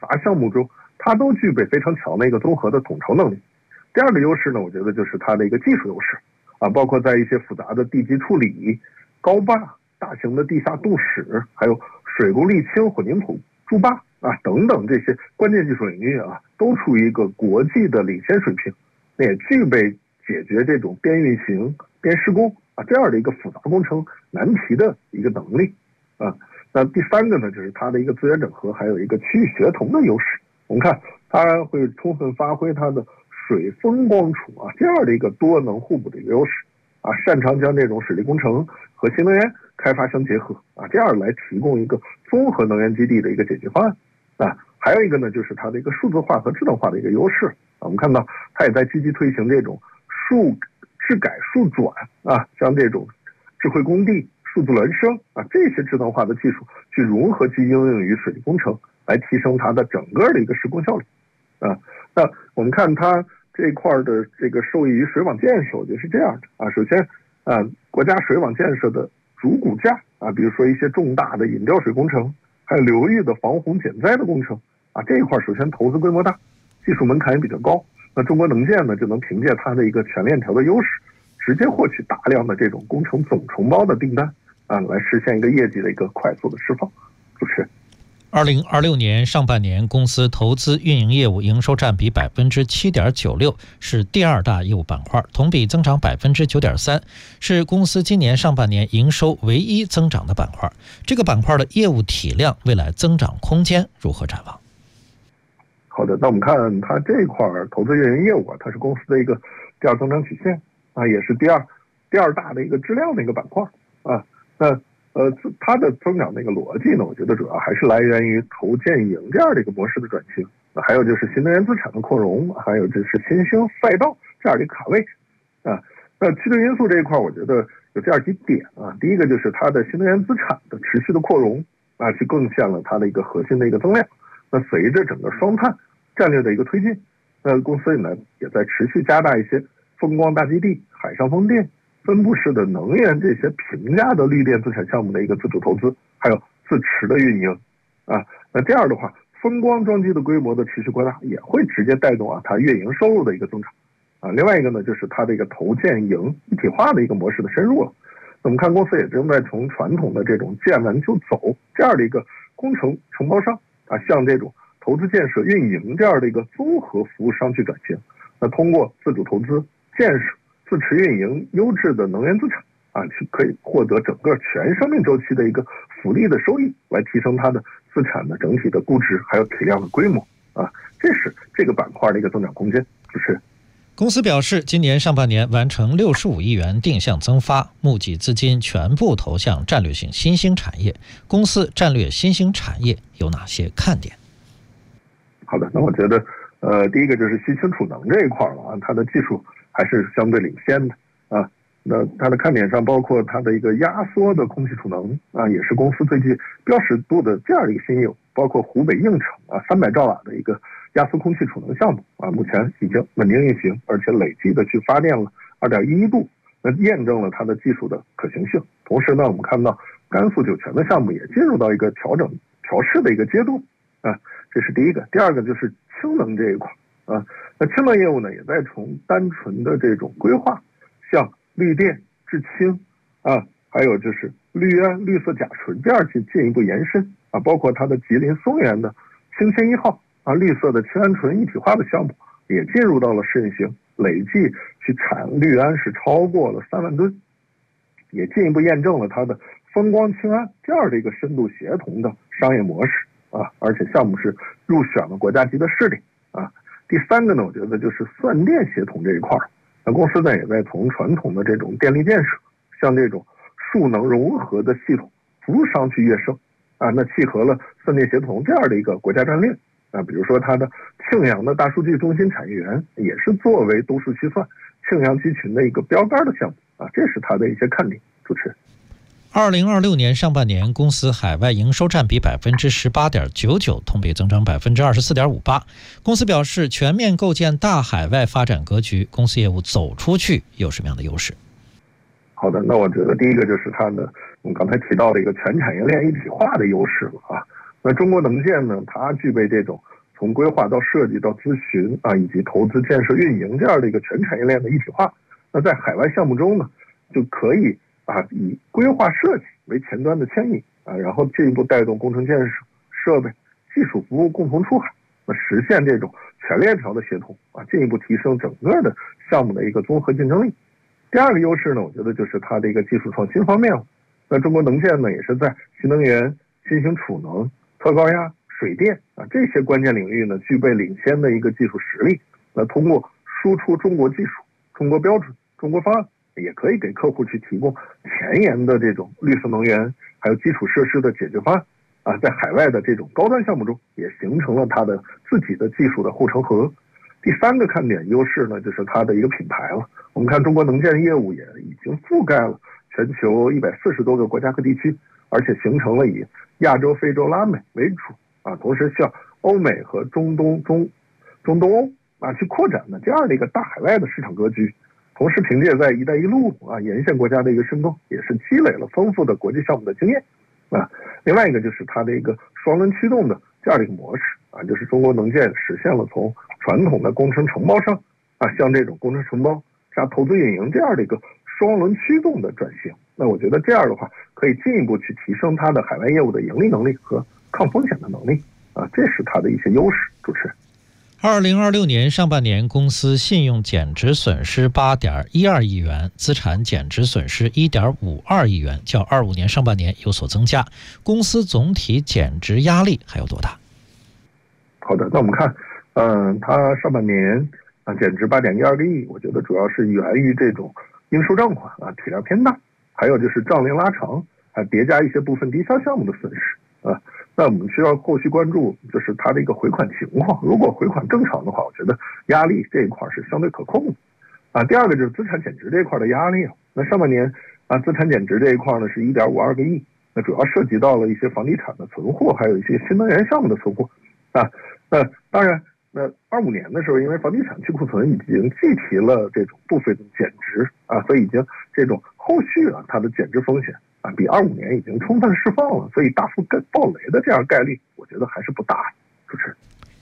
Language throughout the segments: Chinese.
杂项目中，它都具备非常强的一个综合的统筹能力。第二个优势呢，我觉得就是它的一个技术优势包括在一些复杂的地基处理、高坝、大型的地下渡使，还有水沟沥青、混凝土筑坝等等这些关键技术领域都处于一个国际的领先水平，那也具备解决这种边运行边施工这样的一个复杂工程难题的一个能力那第三个呢，就是它的一个资源整合，还有一个区域协同的优势。我们看它会充分发挥它的水风光储这样的一个多能互补的一个优势擅长将这种水利工程和新能源开发相结合这样来提供一个综合能源基地的一个解决方案还有一个呢，就是它的一个数字化和智能化的一个优势我们看到它也在积极推行这种智改数转将这种智慧工地、数字孪生这些智能化的技术去融合及应用于水利工程，来提升它的整个的一个施工效率那我们看它这一块的这个受益于水网建设，我觉得是这样的首先国家水网建设的主骨架比如说一些重大的引调水工程，还有流域的防洪减灾的工程这一块首先投资规模大，技术门槛也比较高。那中国能建呢，就能凭借它的一个全链条的优势，直接获取大量的这种工程总承包的订单来实现一个业绩的一个快速的释放。主持人 ，2026年上半年，公司投资运营业务营收占比 7.96%， 是第二大业务板块，同比增长 9.3%， 是公司今年上半年营收唯一增长的板块。这个板块的业务体量未来增长空间如何展望？ 好的，那我们看它这一块投资运营业务它是公司的一个第二增长曲线也是第二大的一个质量的一个板块那它的增长的一个逻辑呢，我觉得主要还是来源于投建营这样的一个模式的转型还有就是新能源资产的扩容，还有就是新兴赛道这样的一个卡位那驱动因素这一块我觉得有这样几点第一个就是它的新能源资产的持续的扩容去贡献了它的一个核心的一个增量。那随着整个双碳战略的一个推进，那公司呢也在持续加大一些风光大基地、海上风电、分布式的能源这些平价的绿电资产项目的一个自主投资，还有自持的运营那这样的话，风光装机的规模的持续扩大，也会直接带动它运营收入的一个增长另外一个呢，就是它的一个投建营一体化的一个模式的深入了。我们看公司也正在从传统的这种建完就走这样的一个工程承包商向这种投资建设运营这样的一个综合服务商去转型。那通过自主投资、建设、自持运营优质的能源资产去可以获得整个全生命周期的一个复利的收益，来提升它的资产的整体的估值还有体量的规模这是这个板块的一个增长空间。就是公司表示，今年上半年完成65亿元定向增发，募集资金全部投向战略性新兴产业。公司战略新兴产业有哪些看点？ 好的，那我觉得第一个就是新氢储能这一块了它的技术还是相对领先的那它的看点上包括它的一个压缩的空气储能也是公司最具标识度的这样的一个新业务，包括湖北应城300兆瓦的一个压缩空气储能项目目前已经稳定运行，而且累计的去发电了2.1亿度，那验证了它的技术的可行性。同时呢，我们看到甘肃酒泉的项目也进入到一个调试的一个阶段这是第一个。第二个就是氢能这一块那氢能业务呢，也在从单纯的这种规划向绿电、制氢还有就是绿氨、绿色甲醇这样去进一步延伸包括它的吉林松原的氢氢1号绿色的氢氨醇一体化的项目也进入到了试运行，累计去产绿氨是超过了3万吨，也进一步验证了它的风光氢氨这样的一个深度协同的商业模式而且项目是入选了国家级的试点第三个呢，我觉得就是算电协同这一块那公司呢也在从传统的这种电力建设向这种数能融合的系统服务商去跃升那契合了算电协同这样的一个国家战略比如说它的庆阳的大数据中心产业园也是作为都市区算庆阳集群的一个标杆的项目这是它的一些看点。主持人 ，2026年上半年，公司海外营收占比 18.99%， 同比增长 24.58%。公司表示，全面构建大海外发展格局，公司业务走出去有什么样的优势？ 好的，那我觉得第一个就是它的我们刚才提到的一个全产业链一体化的优势了那中国能建呢，它具备这种从规划到设计到咨询以及投资、建设、运营这样的一个全产业链的一体化。那在海外项目中呢，就可以以规划设计为前端的牵引然后进一步带动工程建设、设备、技术服务共同出海，那实现这种全链条的协同进一步提升整个的项目的一个综合竞争力。第二个优势呢，我觉得就是它的一个技术创新方面了。那中国能建呢，也是在新能源、新型储能、特高压、水电这些关键领域呢，具备领先的一个技术实力。那通过输出中国技术、中国标准、中国方案，也可以给客户去提供前沿的这种绿色能源还有基础设施的解决方案在海外的这种高端项目中也形成了它的自己的技术的护城河。第三个看点优势呢，就是它的一个品牌了。我们看中国能建业务也已经覆盖了全球140多个国家和地区，而且形成了以亚洲、非洲、拉美为主同时向欧美和中东欧去扩展的这样的一个大海外的市场格局。同时凭借在一带一路沿线国家的一个深耕，也是积累了丰富的国际项目的经验另外一个就是它的一个双轮驱动的这样的一个模式就是中国能建实现了从传统的工程承包商向这种工程承包加投资运营这样的一个双轮驱动的转型。那我觉得这样的话可以进一步去提升它的海外业务的盈利能力和抗风险的能力这是它的一些优势。主持人 ，2026年上半年，公司信用减值损失8.12亿元，资产减值损失1.52亿元，较25年上半年有所增加。公司总体减值压力还有多大？ 好的，那我们看，它上半年减值8.12个亿，我觉得主要是源于这种应收账款体量偏大，还有就是账龄拉长，叠加一些部分低销项目的损失那我们需要后续关注就是它的一个回款情况，如果回款正常的话，我觉得压力这一块是相对可控的第二个就是资产减值这一块的压力那上半年资产减值这一块呢是1.52个亿，那主要涉及到了一些房地产的存货，还有一些新能源项目的存货那当然那25年的时候，因为房地产去库存已经计提了这种部分的减值所以已经这种后续它的减值风险比25年已经充分释放了，所以大幅暴雷的这样概率，我觉得还是不大的。主持人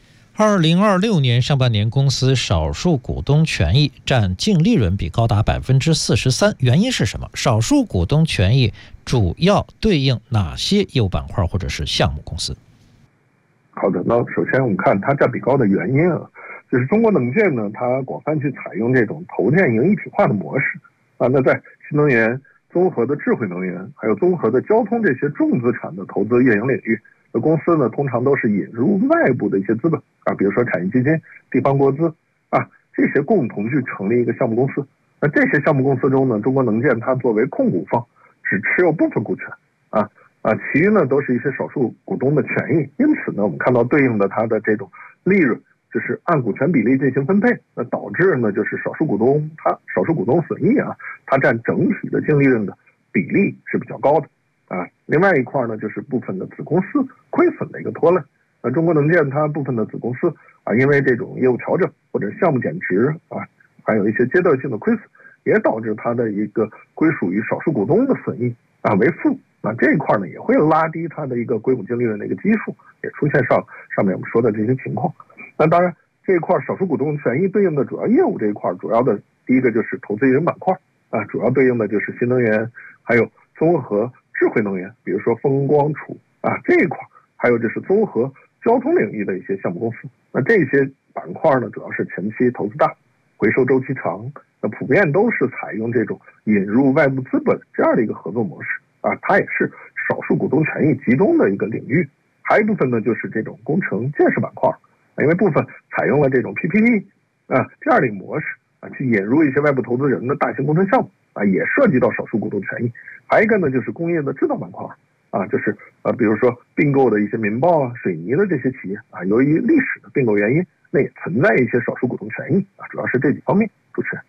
，2026年上半年，公司少数股东权益占净利润比高达43%，原因是什么？少数股东权益主要对应哪些业务板块或者是项目公司？ 好的，那首先我们看它占比高的原因就是中国能建呢，它广泛去采用这种投建营一体化的模式那在新能源、综合的智慧能源还有综合的交通这些重资产的投资运营领域的公司呢，通常都是引入外部的一些资本比如说产业基金、地方国资这些共同去成立一个项目公司。那这些项目公司中呢，中国能建它作为控股方，只持有部分股权其余呢都是一些少数股东的权益。因此呢，我们看到对应的它的这种利润就是按股权比例进行分配，那导致呢就是少数股东损益它占整体的净利润的比例是比较高的另外一块呢就是部分的子公司亏损的一个拖累。中国能建它部分的子公司因为这种业务调整或者项目减值还有一些阶段性的亏损，也导致它的一个归属于少数股东的损益为负。这一块呢也会拉低它的一个归母净利润的一个基数，也出现上面我们说的这些情况。那当然这一块少数股东权益对应的主要业务这一块，主要的第一个就是投资运营板块主要对应的就是新能源还有综合智慧能源，比如说风光储这一块，还有就是综合交通领域的一些项目公司。那这些板块呢主要是前期投资大，回收周期长，那普遍都是采用这种引入外部资本这样的一个合作模式它也是少数股东权益集中的一个领域。还有一部分呢就是这种工程建设板块因为部分采用了这种 PPP 这样的一个模式去引入一些外部投资人的大型工程项目也涉及到少数股东权益。还有一个呢就是工业的制造板块就是比如说并购的一些民爆水泥的这些企业由于历史的并购原因，那也存在一些少数股东权益主要是这几方面。主持人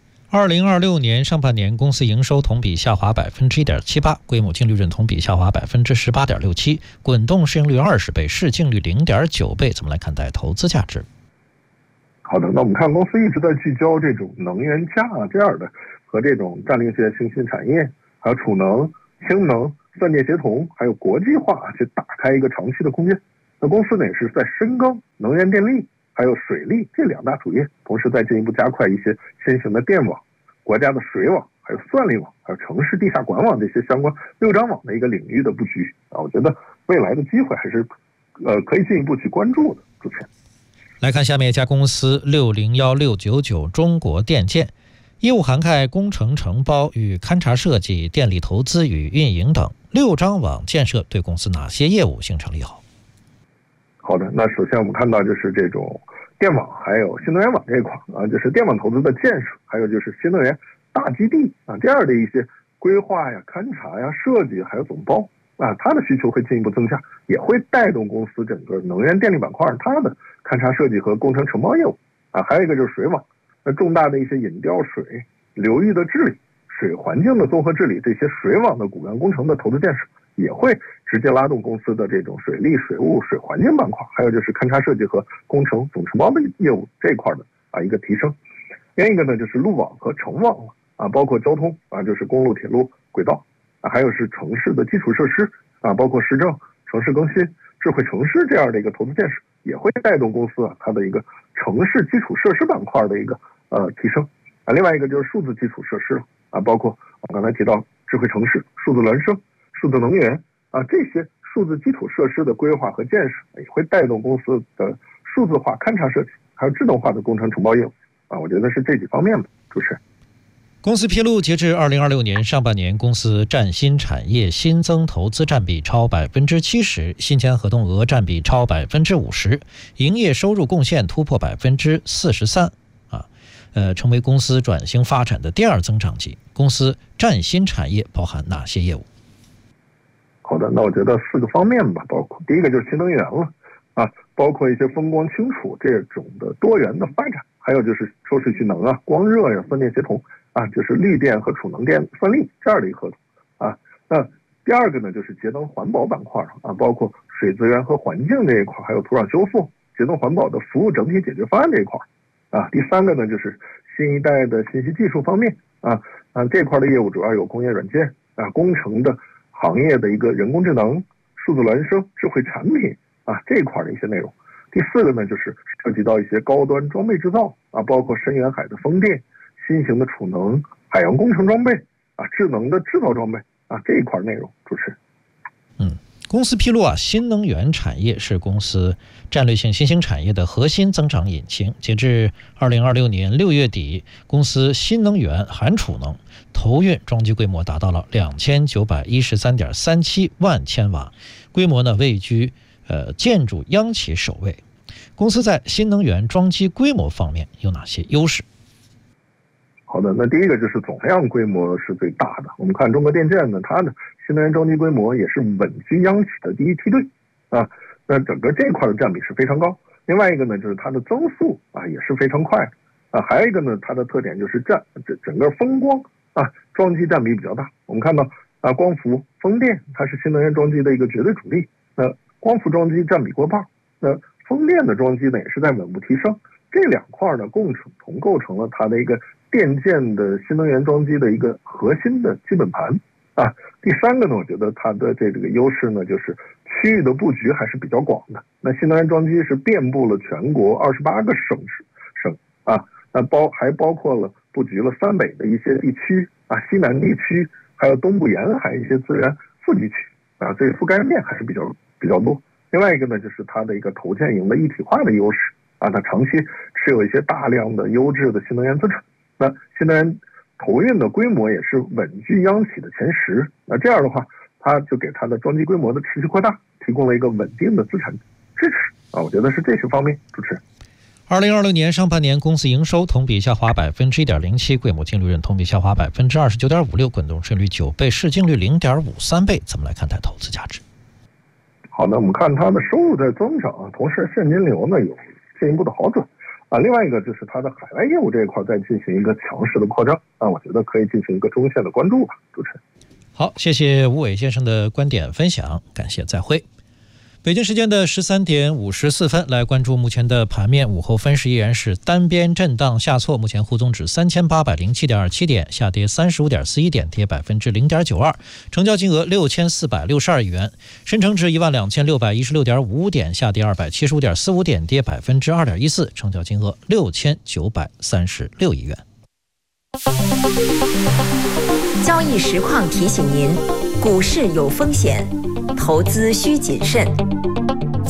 ，2026年上半年，公司营收同比下滑1.78%，归母净利润同比下滑18.67%，滚动市盈率20倍，市净率0.9倍。怎么来看待投资价值？ 好的，那我们看公司一直在聚焦这种能源价这样的和这种战略性新兴产业，还有储能、氢能、算电协同，还有国际化去打开一个长期的空间。 那公司呢也是在深耕能源电力还有水利这2大主业，同时再进一步加快一些新型的电网、国家的水网、还有算力网、还有城市地下管网这些相关6张网的一个领域的布局啊，我觉得未来的机会还是可以进一步去关注的。主持人， 来看下面一家公司601699中国电建，业务涵盖工程承包与勘察设计、电力投资与运营等6张网建设，对公司哪些业务形成利好？ 好的，那首先我们看到就是这种电网还有新能源网这一块啊，就是电网投资的建设，还有就是新能源大基地啊这样的一些规划呀、勘察呀、设计还有总包啊，它的需求会进一步增加，也会带动公司整个能源电力板块它的勘察设计和工程承包业务啊。还有一个就是水网，那重大的一些引调水、流域的治理、水环境的综合治理，这些水网的骨干工程的投资建设，也会直接拉动公司的这种水利、水务、水环境板块，还有就是勘察设计和工程总承包的业务这一块的一个提升。另一个呢就是路网和城网啊，包括交通啊，就是公路、铁路、轨道啊，还有是城市的基础设施啊，包括市政、城市更新、智慧城市这样的一个投资建设，也会带动公司它的一个城市基础设施板块的一个提升啊。另外一个就是数字基础设施啊，包括我刚才提到智慧城市、数字孪生、数字能源啊，这些数字基础设施的规划和建设，也会带动公司的数字化勘察设计，还有智能化的工程承包业务啊。我觉得是这几方面的。主持人， 公司披露，截至2026年上半年，公司占新产业新增投资占比超70%，新签合同额占比超50%，营业收入贡献突破43%啊，成为公司转型发展的第2增长极。公司占新产业包含哪些业务？ 好的，那我觉得4个方面吧，包括第一个就是新能源了啊，包括一些风光清楚这种的多元的发展，还有就是抽水蓄能啊、光热呀、分电协同啊，就是绿电和储能电算力这样的一个合同啊。那第2个呢就是节能环保板块啊，包括水资源和环境这一块，还有土壤修复、节能环保的服务整体解决方案这一块啊。第3个呢就是新一代的信息技术方面啊，这块的业务主要有工业软件啊、工程的行业的一个人工智能、数字孪生、智慧产品啊这一块的一些内容。第4个呢就是涉及到一些高端装备制造啊，包括深远海的风电、新型的储能、海洋工程装备啊、智能的制造装备啊这一块内容。主持人， 公司披露新能源产业是公司战略性新兴产业的核心增长引擎。截至2026年6月底，公司新能源含储能投运装机规模达到了2913.37万千瓦，规模呢位居建筑央企首位。公司在新能源装机规模方面有哪些优势？ 好的，那第一个就是总量规模是最大的。我们看中国电建呢，它的新能源装机规模也是稳居央企的第1梯队啊。那整个这块的占比是非常高。另外一个呢，就是它的增速啊也是非常快啊。还有一个呢，它的特点就是整个风光啊装机占比比较大。我们看到啊，光伏、风电它是新能源装机的一个绝对主力。那光伏装机占比过半，那风电的装机呢也是在稳步提升。这2块呢共构成了它的一个电建的新能源装机的一个核心的基本盘啊。第3个呢，我觉得它的这个优势呢，就是区域的布局还是比较广的。那新能源装机是遍布了全国28个省啊，那还包括了布局了3北的一些地区啊、西南地区，还有东部沿海一些资源富集区啊，所以覆盖面还是比较多。另外一个呢，就是它的一个投建营的一体化的优势啊，它长期持有一些大量的优质的新能源资产。那新能源投运的规模也是稳居央企的前10，那这样的话，它就给它的装机规模的持续扩大提供了一个稳定的资产支持啊。我觉得是这些方面。主持人 ，2026年上半年公司营收同比下滑1.07%，规模净利润同比下滑29.56%，滚动税率9倍，市净率0.53倍。怎么来看待投资价值？ 好的，我们看它的收入在增长，同时现金流呢有进一步的好转啊。另外一个就是它的海外业务这一块在进行一个强势的扩张啊，我觉得可以进行一个中线的关注吧。主持人， 好，谢谢吴伟先生的观点分享，感谢，再会。 北京时间的13点54分，来关注目前的盘面。午后分时依然是单边震荡下挫，目前沪综指3807.27点，下跌35.41点，跌0.92%，成交金额6462亿元。深成指12616.55点，下跌275.45点，跌2.14%，成交金额6936亿元。 交易实况提醒您，股市有风险，投资需谨慎。